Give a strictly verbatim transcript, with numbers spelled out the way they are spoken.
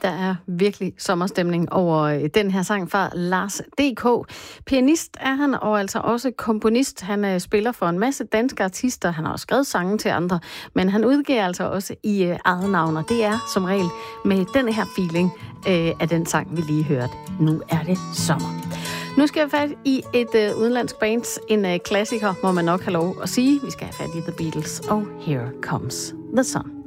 Der er virkelig sommerstemning over den her sang fra Lars D K. Pianist er han, og altså også komponist. Han spiller for en masse danske artister. Han har også skrevet sange til andre, men han udgiver altså også i eget navn, og det er som regel med den her feeling af den sang, vi lige hørte. Nu er det sommer. Nu skal jeg have fat i et øh, udenlandsk band. En øh, klassiker, må man nok have lov at sige. Vi skal have fat i The Beatles, og Here Comes the Sun.